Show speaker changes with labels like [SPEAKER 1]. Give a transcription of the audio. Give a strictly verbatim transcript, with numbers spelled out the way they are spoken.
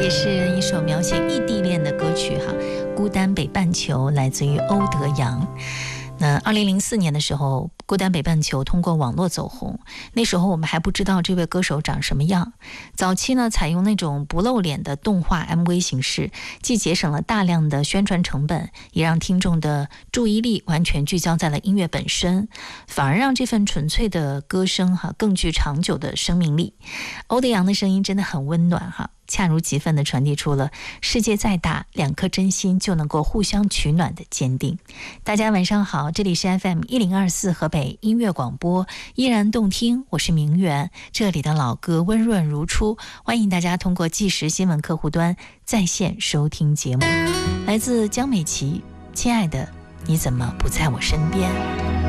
[SPEAKER 1] 也是一首描写异地恋的歌曲哈，《孤单北半球》来自于欧德阳。那二零零四年的时候，《孤单北半球》通过网络走红，那时候我们还不知道这位歌手长什么样。早期呢，采用那种不露脸的动画 M V 形式，既节省了大量的宣传成本，也让听众的注意力完全聚焦在了音乐本身，反而让这份纯粹的歌声哈更具长久的生命力。欧德阳的声音真的很温暖哈，恰如其分地传递出了世界再大，两颗真心就能够互相取暖的坚定。大家晚上好，这里是 F M 一零二四河北音乐广播，依然动听，我是明媛，这里的老歌温润如初，欢迎大家通过即时新闻客户端在线收听节目。来自江美琪，亲爱的，你怎么不在我身边？